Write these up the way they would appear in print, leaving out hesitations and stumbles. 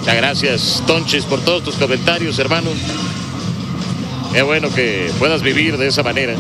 Muchas gracias, Tonchis, por todos tus comentarios, hermano. Qué bueno que puedas vivir de esa manera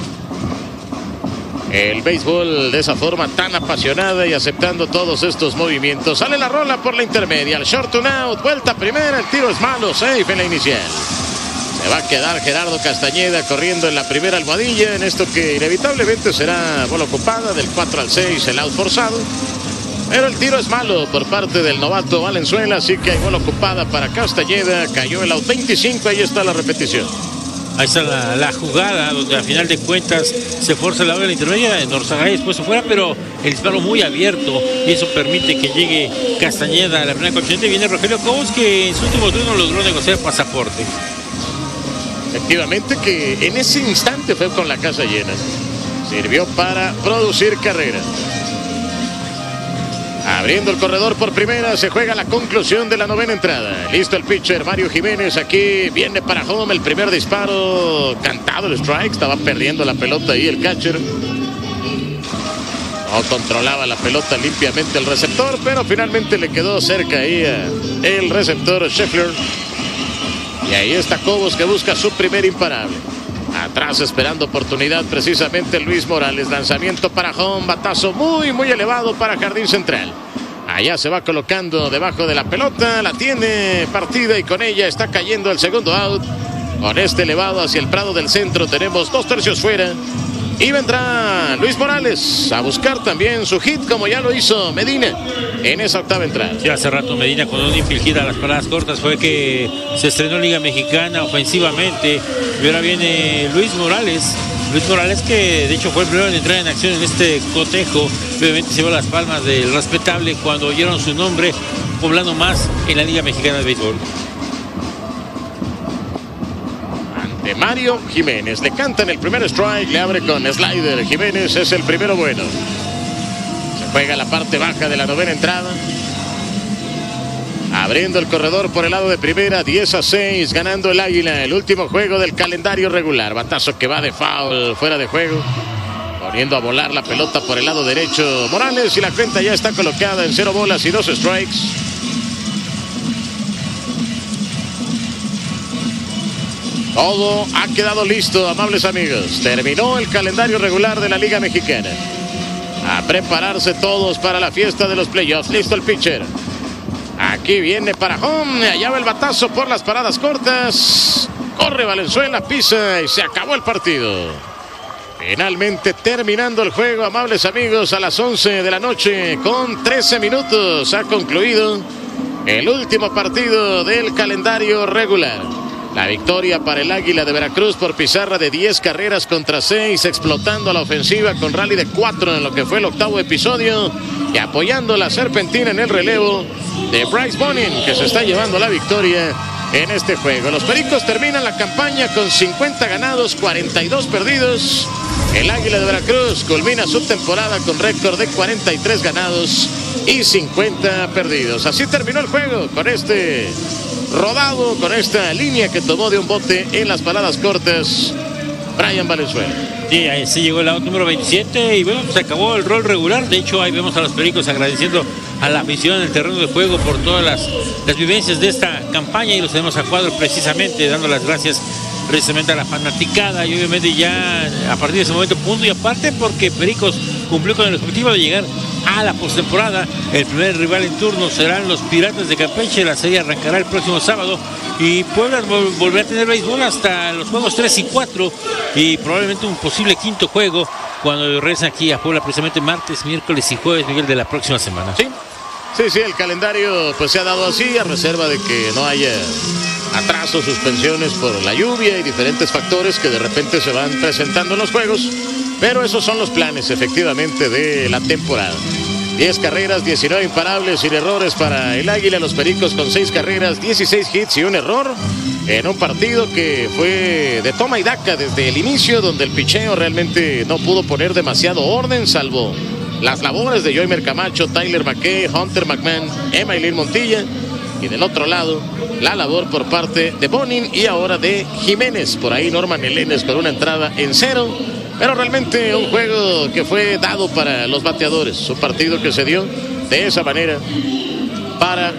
el béisbol, de esa forma tan apasionada y aceptando todos estos movimientos. Sale la rola por la intermedia, el short to out, vuelta primera, el tiro es malo, safe en la inicial. Se va a quedar Gerardo Castañeda corriendo en la primera almohadilla en esto que inevitablemente será bola ocupada del 4-6, el out forzado. Pero el tiro es malo por parte del novato Valenzuela, así que hay bola ocupada para Castañeda. Cayó el out 25, ahí está la repetición. Ahí está la jugada donde a final de cuentas se forza la bola en la intermedia, Norzagay después se fuera, pero el disparo muy abierto y eso permite que llegue Castañeda a la primera conchita. Viene Rogelio Cobos, que en su último turno logró negociar pasaporte. Efectivamente que en ese instante fue con la casa llena. Sirvió para producir carrera. Abriendo el corredor por primera, se juega la conclusión de la novena entrada. Listo el pitcher Mario Jiménez, aquí viene para home, el primer disparo, cantado el strike, estaba perdiendo la pelota ahí el catcher. No controlaba la pelota limpiamente el receptor, pero finalmente le quedó cerca ahí el receptor Scheffler. Y ahí está Cobos, que busca su primer imparable. Atrás esperando oportunidad precisamente Luis Morales. Lanzamiento para home, batazo muy elevado para Jardín Central. Allá se va colocando debajo de la pelota, la tiene partida y con ella está cayendo el segundo out. Con este elevado hacia el prado del centro tenemos 2/3 fuera. Y vendrá Luis Morales a buscar también su hit, como ya lo hizo Medina en esa octava entrada. Sí, hace rato Medina con un infield a las paradas cortas fue que se estrenó en Liga Mexicana ofensivamente. Y ahora viene Luis Morales. Luis Morales, que de hecho fue el primero en entrar en acción en este cotejo. Obviamente se llevó las palmas del respetable cuando oyeron su nombre poblando más en la Liga Mexicana de Béisbol. De Mario Jiménez, le cantan el primer strike, le abre con slider. Jiménez es el primero bueno. Se juega la parte baja de la novena entrada. Abriendo el corredor por el lado de primera, 10-6, ganando el Águila, el último juego del calendario regular. Batazo que va de foul, fuera de juego. Poniendo a volar la pelota por el lado derecho Morales, y la cuenta ya está colocada en 0 bolas y 2 strikes. Todo ha quedado listo, amables amigos. Terminó el calendario regular de la Liga Mexicana. A prepararse todos para la fiesta de los playoffs. Listo el pitcher. Aquí viene para home. Allá va el batazo por las paradas cortas. Corre Valenzuela, pisa y se acabó el partido. Finalmente terminando el juego, amables amigos, a las 11 de la noche con 13 minutos. Ha concluido el último partido del calendario regular. La victoria para el Águila de Veracruz por pizarra de 10 carreras contra 6, explotando a la ofensiva con rally de 4 en lo que fue el octavo episodio y apoyando la serpentina en el relevo de Bryce Bonin, que se está llevando la victoria en este juego. Los Pericos terminan la campaña con 50 ganados, 42 perdidos. El Águila de Veracruz culmina su temporada con récord de 43 ganados y 50 perdidos. Así terminó el juego con este rodado, con esta línea que tomó de un bote en las paradas cortas Brian Valenzuela. Sí, ahí sí llegó el out número 27 y bueno, se acabó el rol regular. De hecho, ahí vemos a los Pericos agradeciendo a la afición en el terreno de juego por todas las vivencias de esta campaña, y los tenemos a cuadro precisamente dando las gracias precisamente a la fanaticada, y obviamente ya a partir de ese momento punto y aparte, porque Pericos cumplió con el objetivo de llegar a la postemporada. El primer rival en turno serán los Piratas de Campeche. La serie arrancará el próximo sábado y Puebla volverá a tener béisbol hasta los juegos 3 y 4 y probablemente un posible quinto juego cuando regresen aquí a Puebla precisamente martes, miércoles y jueves, Miguel, de la próxima semana. Sí, el calendario pues se ha dado así a reserva de que no haya atrasos, suspensiones por la lluvia y diferentes factores que de repente se van presentando en los juegos. Pero esos son los planes, efectivamente, de la temporada. 10 carreras, 19 imparables, sin errores para el Águila. Los Pericos con 6 carreras, 16 hits y un error. En un partido que fue de toma y daca desde el inicio, donde el picheo realmente no pudo poner demasiado orden, salvo las labores de Joymer Camacho, Tyler McKay, Hunter McMahon, Emailín Montilla. Y del otro lado, la labor por parte de Bonin y ahora de Jiménez. Por ahí Norman Elenes con una entrada en 0. Pero realmente un juego que fue dado para los bateadores. Un partido que se dio de esa manera para